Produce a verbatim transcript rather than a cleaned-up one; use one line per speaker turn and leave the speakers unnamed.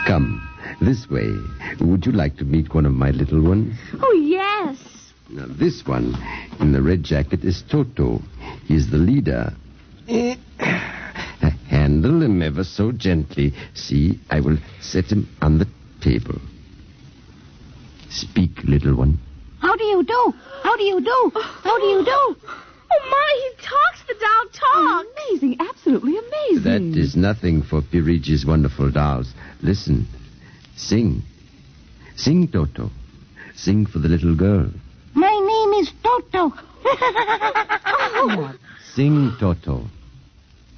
Come, this way. Would you like to meet one of my little ones?
Oh, yes.
Now, this one in the red jacket is Toto. He's the leader. Handle him ever so gently. See, I will set him on the table. Speak, little one.
How do you do? How do you do? How do you do?
Oh, my, he talks. The doll talks.
Amazing, absolutely amazing.
That is nothing for Pirigi's wonderful dolls. Listen. Sing. Sing, Toto. Sing for the little girl.
My name is Toto.
Sing, Toto.